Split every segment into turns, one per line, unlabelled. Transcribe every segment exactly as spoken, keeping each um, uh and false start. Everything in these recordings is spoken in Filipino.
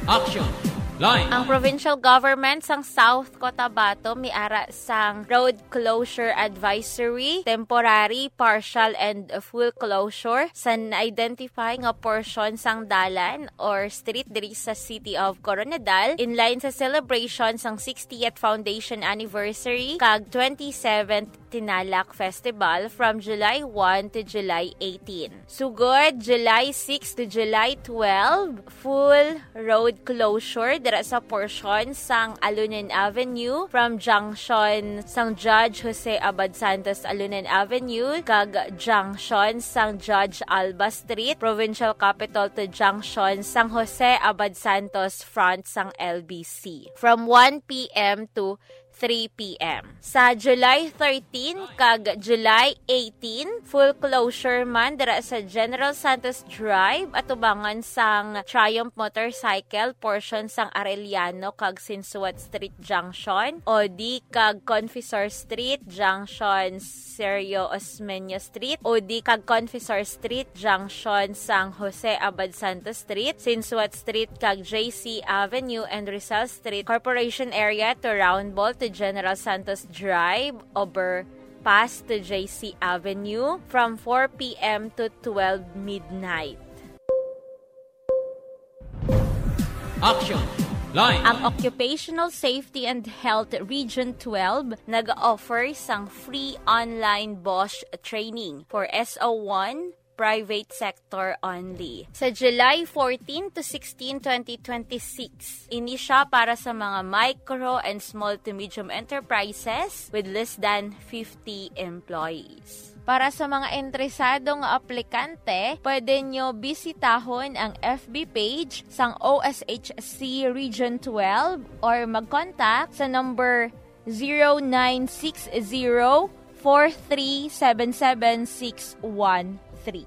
Action! Line!
Ang provincial government sang South Cotabato may ara sang road closure advisory, temporary, partial, and full closure sa na-identify nga portion sang dalan or street diri sa city of Coronadal in line sa celebration sang sixtieth foundation anniversary kag twenty-seventh Tinalak Festival from July first to July eighteenth. Sugod, July sixth to July twelfth, full road closure dira sa portion sang Alunen Avenue from junction sang Judge Jose Abad Santos Alunen Avenue kag junction sang Judge Alba Street, Provincial Capital to junction sang Jose Abad Santos front sang L B C from one p.m. to three p.m. Sa July thirteenth kag July eighteenth, full closure man dira sa General Santos Drive at ubangan sang Triumph Motorcycle portion sang Arellano kag Sinsuat Street Junction o di kag Confessor Street Junction Sergio Osmeña Street o di kag Confessor Street Junction sang Jose Abad Santos Street, Sinsuat Street kag J C Avenue and Rizal Street Corporation area to Roundball to General Santos Drive over pass to J C Avenue from four p.m. to twelve midnight.
Action! Line!
Ang Occupational Safety and Health Region twelve nag-offer sang free online Bosch training for S O one private sector only. Sa July fourteenth to sixteenth, twenty twenty-six, ini siya para sa mga micro and small to medium enterprises with less than fifty employees. Para sa mga interesadong aplikante, pwede nyo bisitahon ang F B page sang O S H C Region twelve or mag-contact sa number zero nine six zero, four three seven seven, six one three.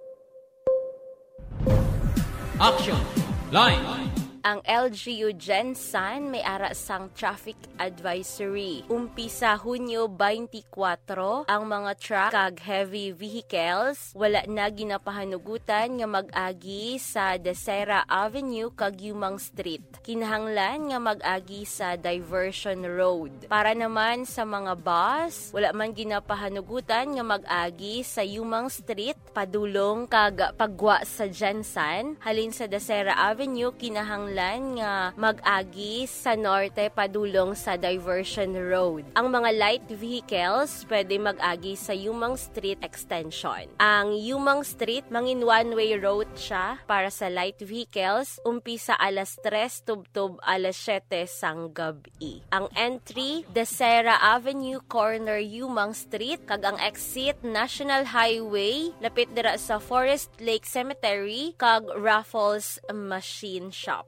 Action! Line!
Ang L G U Gensan may ara sang traffic advisory. Umpisa Hunyo twenty-four, ang mga truck kag heavy vehicles wala na ginapahanugutan nga mag-agi sa Desera Avenue kag Yumang Street. Kinahanglan nga mag-agi sa Diversion Road. Para naman sa mga bus, wala man ginapahanugutan nga mag-agi sa Yumang Street, padulong kag pagwa sa Gensan, halin sa Desera Avenue kinahanglan nga mag-agi sa norte padulong sa Diversion Road. Ang mga light vehicles pwede mag-agi sa Yumang Street Extension. Ang Yumang Street, mangin one-way road siya para sa light vehicles, umpisa alas tres tubtub alas siyete sang gabi. Ang entry, Desera Avenue, corner Yumang Street, kag ang exit, National Highway, lapit dira sa Forest Lake Cemetery, kag Raffles Machine Shop.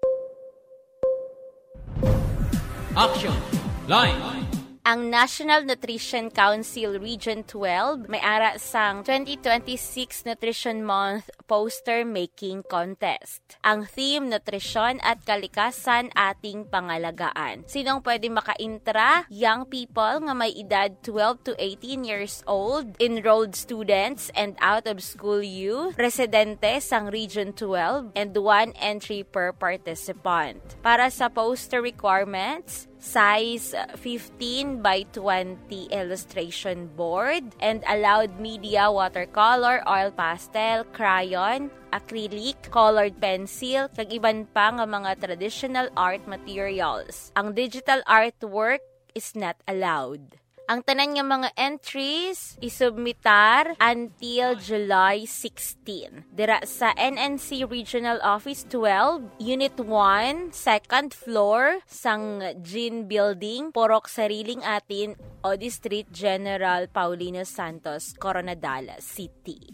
Action! Line!
Ang National Nutrition Council Region twelve may ara sang twenty twenty-six Nutrition Month Poster Making Contest. Ang theme, Nutrisyon at Kalikasan Ating Pangalagaan. Sinong pwede maka-intra? Young people nga may edad twelve to eighteen years old, enrolled students and out-of-school youth, residente sang Region twelve, and one entry per participant. Para sa poster requirements, size fifteen by twenty illustration board and allowed media watercolor, oil pastel, crayon, acrylic, colored pencil, kag iban pa nga mga traditional art materials. Ang digital artwork is not allowed. Ang tanan nga mga entries isubmitar until July sixteenth. Dira sa N N C Regional Office twelve, Unit one, second floor, sang Gin Building, Porok Sariling Atin, Odi Street, General Paulino Santos, Coronadal City.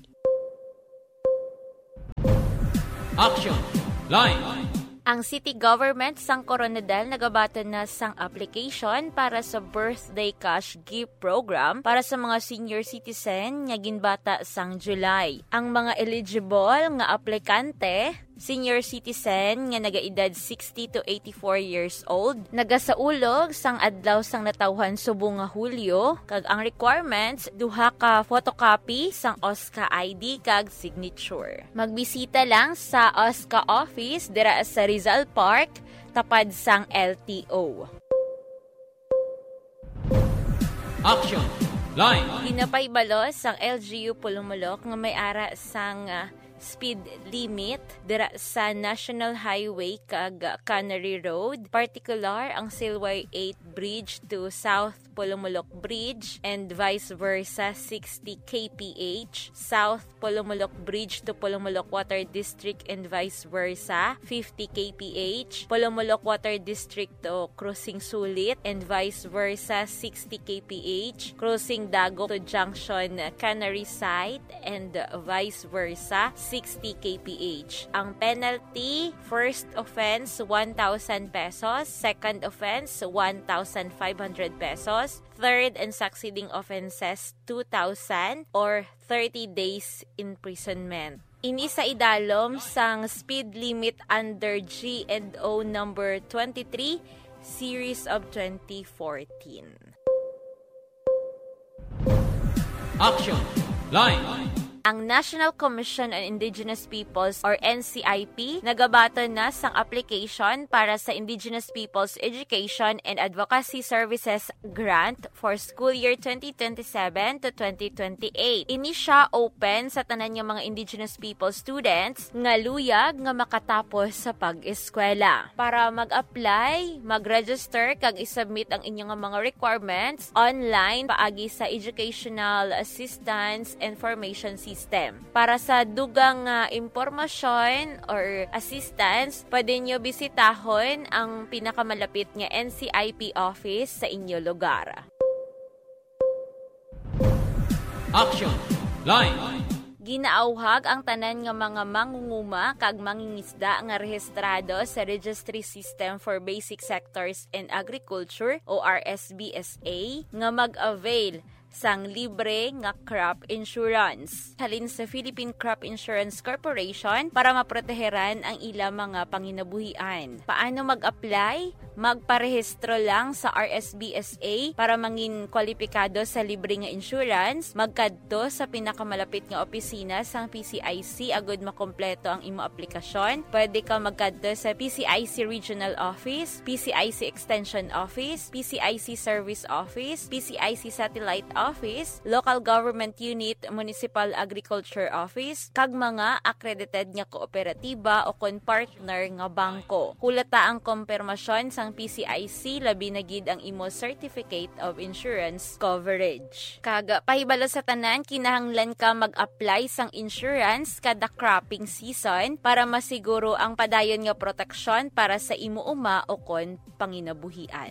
Action! Line!
Ang city government sang Coronadal nagabaton na sang application para sa birthday cash gift program para sa mga senior citizen nga ginbata sang July. Ang mga eligible nga aplikante senior citizen nga nagaedad sixty to eighty-four years old, nagasaulog sang adlaw sang natawhan subong nga Hulyo, kag ang requirements duha ka photocopy sang O S C A I D kag signature. Magbisita lang sa O S C A office dira sa Rizal Park, tapad sang L T O.
Action! Line!
Ginapaybalos sang L G U Pulumulok nga may ara sang uh, speed limit dira sa National Highway kag Canary Road, particular ang Silway eight Bridge to South Pulumulok Bridge and vice versa sixty kilometers per hour, South Pulumulok Bridge to Pulumulok Water District and vice versa fifty kilometers per hour, Pulumulok Water District to Crossing Sulit and vice versa sixty kilometers per hour, Crossing Dagok to Junction Canary Site and vice versa sixty kilometers per hour. Ang penalty, first offense one thousand pesos, second offense one thousand five hundred pesos, third and succeeding offenses two thousand or thirty days imprisonment. Ini sa idalom sang speed limit under G and O number twenty-three series of twenty fourteen.
Action! Line!
Ang National Commission on Indigenous Peoples or N C I P nagabato na sang application para sa Indigenous Peoples Education and Advocacy Services Grant for school year twenty twenty-seven to twenty twenty-eight. Ini siya open sa tanan nga mga Indigenous People students nga luyag nga makatapos sa pag-eskwela. Para mag-apply, mag-register kag isubmit ang inyong mga requirements online paagi sa Educational Assistance Information System. Para sa dugang uh, impormasyon or assistance, pwede nyo bisitahon ang pinakamalapit nga N C I P office sa inyo lugar.
Action! Line!
Ginaauhag ang tanan nga mga mangunguma kag mangingisda nga rehistrado sa Registry System for Basic Sectors and Agriculture o R S B S A nga mag-avail sang libre nga crop insurance halin sa Philippine Crop Insurance Corporation para maproteheran ang ilang mga panginabuhian. Paano mag-apply? Magparehistro lang sa R S B S A para mangin kwalipikado sa libre nga insurance, magkadto sa pinakamalapit nga opisina sang P C I C agud makompleto ang imo aplikasyon. Pwede ka magkadto sa P C I C Regional Office, P C I C Extension Office, P C I C Service Office, P C I C Satellite Office, Local Government Unit, Municipal Agriculture Office, kag mga accredited nga kooperatiba o kon partner nga bangko. Hulata ang kompirmasyon sang P C I C labi na gid ang imo Certificate of Insurance Coverage. Kag pahibalo sa tanan, kinahanglan ka mag-apply sang insurance kada cropping season para masiguro ang padayon nga proteksyon para sa imo uma o kon panginabuhian.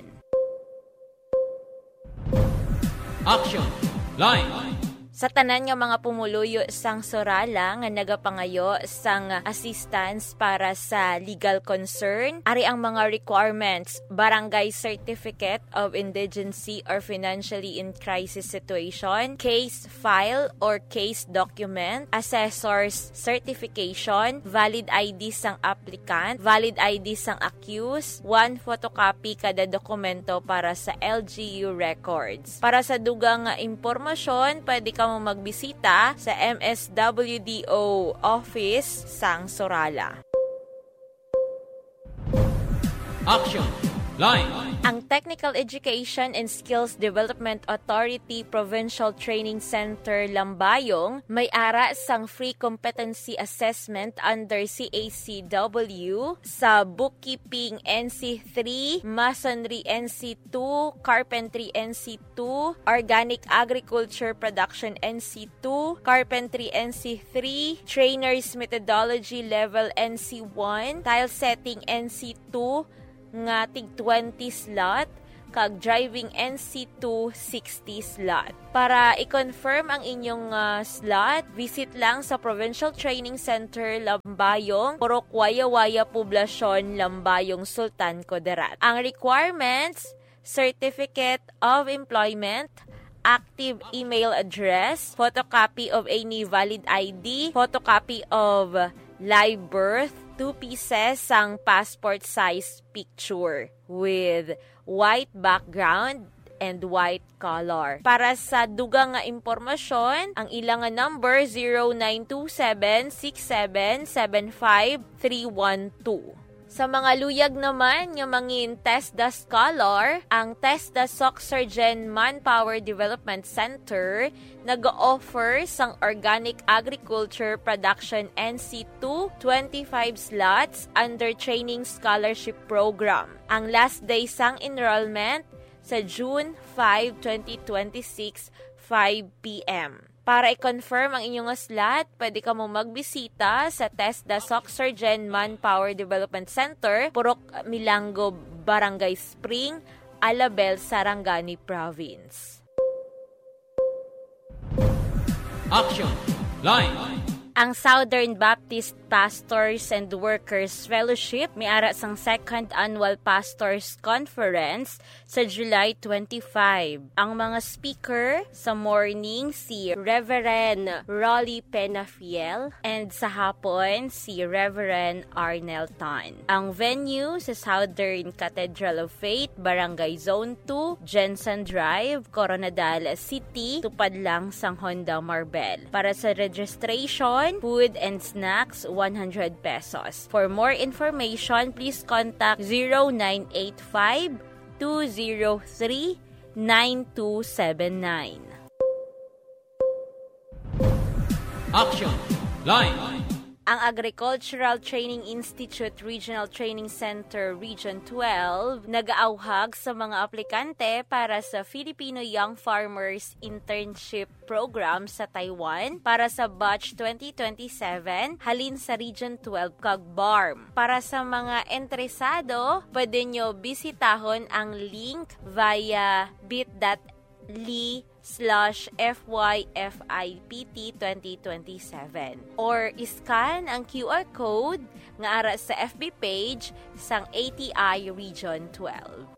Action! Line!
Sa tanan nga mga pumuluyo sang Sorala nga nagapangayo sang assistance para sa legal concern, ari ang mga requirements: barangay certificate of indigency or financially in crisis situation, case file or case document, assessor's certification, valid I D sang applicant, valid I D sang accused, one photocopy kada dokumento para sa L G U records. Para sa dugang nga impormasyon, pwede ka mo magbisita sa M S W D O office sang Sorala.
Action! Line!
Ang Technical Education and Skills Development Authority Provincial Training Center Lambayong may ara sang free competency assessment under C A C W sa Bookkeeping N C three, Masonry N C two, Carpentry N C two, Organic Agriculture Production N C two, Carpentry N C three, Trainers Methodology Level N C one, Tile Setting N C two, nga tig twenty slot, kag driving N C two sixty slot. Para i-confirm ang inyong uh, slot, visit lang sa Provincial Training Center Lambayong, Purok Waya-Waya Poblasyon, Lambayong, Sultan Kudarat. Ang requirements: Certificate of Employment, active email address, photocopy of any valid I D, photocopy of live birth, two pieces ang passport size picture with white background and white color. Para sa dugang nga impormasyon, ang ilang nga number zero nine two seven six seven seven five three one two. Sa mga luyag naman nga mangin TESDA Scholar, ang TESDA Soc-Surgen Manpower Development Center nag-offer sang Organic Agriculture Production N C two twenty-five slots under Training Scholarship Program. Ang last day sang enrollment sa June fifth, twenty twenty-six, five p.m. Para i-confirm ang inyong slot, pwede ka mong magbisita sa TESDA Soc-Surgen Manpower Development Center, Purok Milango, Barangay Spring, Alabel, Sarangani Province.
Action! Line!
Ang Southern Baptist Pastors and Workers Fellowship may ara sang second annual Pastors Conference sa July twenty-fifth. Ang mga speaker sa morning si Reverend Rolly Penafiel and sa hapon si Reverend Arnel Tan. Ang venue sa Southern Cathedral of Faith, Barangay Zone two, Jensen Drive, Coronadal City, tupad lang sang Honda Marbel. Para sa registration, food and snacks, one hundred pesos. For more information, please contact zero nine eight five two zero three nine two seven nine.
Action! Line!
Ang Agricultural Training Institute Regional Training Center Region twelve nag-aauhag sa mga aplikante para sa Filipino Young Farmers Internship Program sa Taiwan para sa batch twenty twenty-seven halin sa Region twelve kag B A R M. Para sa mga interesado, pwede nyo bisitahon ang link via bit.ly slash FYFIPT twenty twenty-seven or iscan ang Q R code nga ara sa F B page sang A T I Region twelve.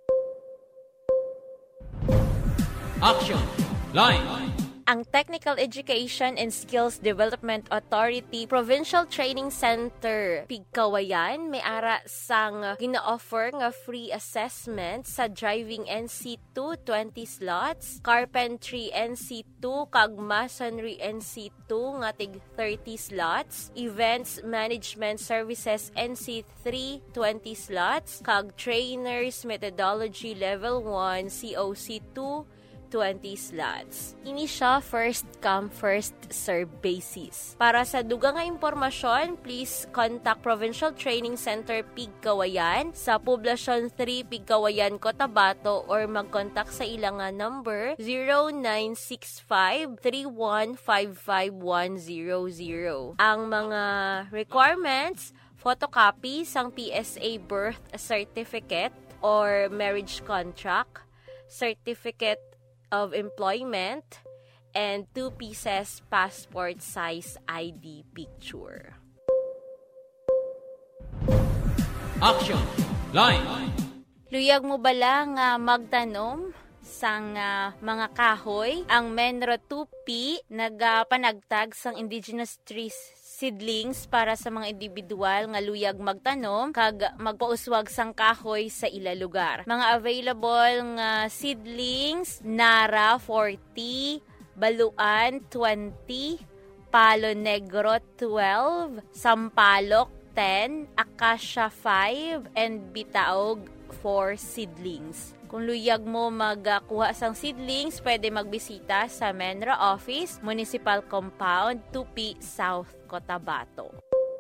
Action! Line!
Ang Technical Education and Skills Development Authority Provincial Training Center Pigkawayan may ara sang gina-offer nga free assessment sa Driving N C two twenty slots, Carpentry N C two kag Masonry N C two nga tig thirty slots, Events Management Services N C three twenty slots, kag Trainers Methodology Level one C O C two twenty slots. Ini siya first come, first serve basis. Para sa dugang nga impormasyon, please contact Provincial Training Center Pigkawayan sa Poblacion three Pigkawayan, Cotabato or mag-contact sa ilang nga number zero nine six five three one five five one zero zero. Ang mga requirements, photocopy sang P S A birth certificate or marriage contract, certificate of employment, and two pieces passport size I D picture.
Action! Line!
Luyag mo bala nga magtanom sang uh, mga kahoy? Ang Menro two P nagapanagtag sang indigenous trees seedlings para sa mga individual nga luyag magtanom kag magpauswag sang kahoy sa ila lugar. Mga available nga seedlings, Nara forty, Baluan twenty, Palo Negro twelve, Sampalok ten, Acacia five, and Bitaog four seedlings. Kung luyag mo magkuha sang seedlings, pwede magbisita sa Menra Office, Municipal Compound, two P South, Cotabato.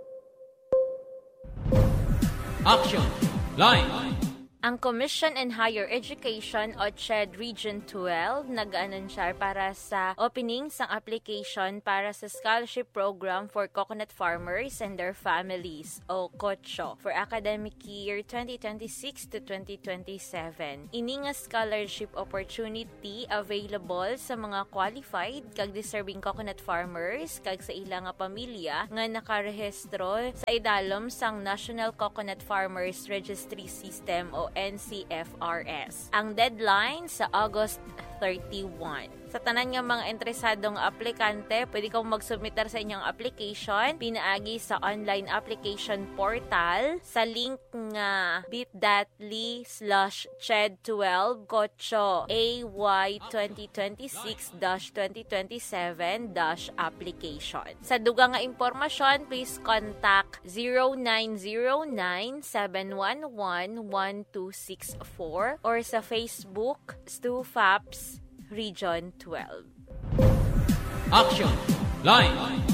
Action! Line!
Ang Commission on Higher Education o C H E D Region twelve nag-anunsar para sa opening sang application para sa scholarship program for coconut farmers and their families o COCHO for academic year twenty twenty-six to twenty twenty-seven. Ini nga scholarship opportunity available sa mga qualified kag deserving coconut farmers kag sa ilang nga pamilya nga nakarehistro sa idalom sang National Coconut Farmers Registry System o N C F R S. Ang deadline sa August thirty-one. Sa tanan nga mga interesadong aplikante, pwede kang mag-submitter sa inyong application pinaagi sa online application portal sa link nga bit.ly slash ched12 kocho ay twenty twenty-six twenty twenty-seven application. Sa dugang nga impormasyon, please contact zero nine zero nine seven one one one two six four or sa Facebook Stu Faps Region twelve.
Action! Line!